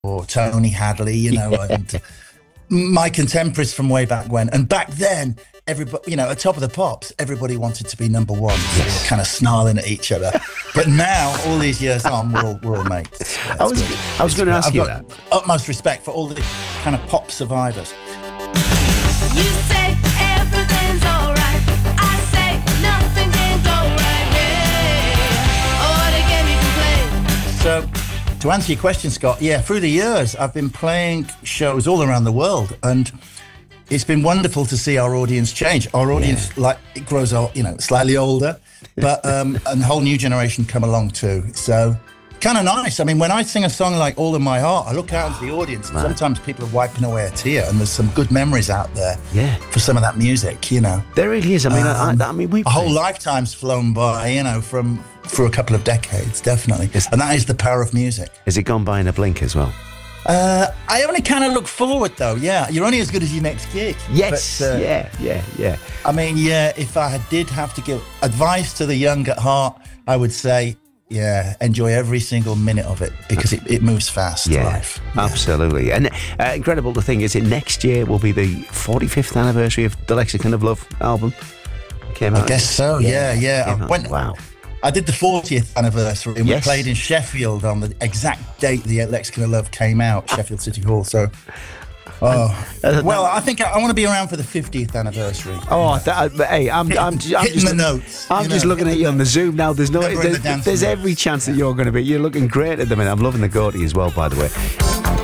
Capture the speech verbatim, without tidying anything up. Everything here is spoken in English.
or Tony Hadley, you know, yeah. and my contemporaries from way back when. And back then, everybody, you know, at Top of the Pops, everybody wanted to be number one. So they were kind of snarling at each other. But now, all these years on, we're all, we're all mates. Yeah, I was, I was going to ask I've you got that. Utmost respect for all the kind of pop survivors. You say everything's all right. I say nothing can go right. Yeah. Oh, they get me complain. So, to answer your question, Scott, yeah, through the years, I've been playing shows all around the world, and it's been wonderful to see our audience change. Our audience, yeah. like, it grows, you know, slightly older, but um, and a whole new generation come along too. So, kind of nice. I mean, when I sing a song like All in My Heart, I look out into the audience, and sometimes people are wiping away a tear, and there's some good memories out there yeah. for some of that music, you know. There really is. I mean, um, I, I mean, we a whole lifetime's flown by, you know, from through a couple of decades, definitely. Is, and that is the power of music. Has it gone by in a blink as well? Uh, I only kind of look forward, though. Yeah, you're only as good as your next gig. Yes. But, uh, yeah. Yeah. Yeah. I mean, yeah. If I did have to give advice to the young at heart, I would say, yeah, enjoy every single minute of it because it, it moves fast. Yeah, life. Yeah, absolutely. And uh, incredible to think is it next year will be the forty-fifth anniversary of the Lexicon of Love album. Came out. I guess so. Yeah, yeah. yeah. I went, wow. I did the fortieth anniversary and yes. we played in Sheffield on the exact date the Lexicon of Love came out, Sheffield City Hall. So, oh, uh, well, I think I, I want to be around for the fiftieth anniversary. Oh, that, hey, I'm, Hit, I'm, I'm hitting just the notes. I'm just know, looking at you on the Zoom now. There's no, there's, the there's every chance that you're going to be. You're looking great at the minute. I'm loving the goatee as well, by the way.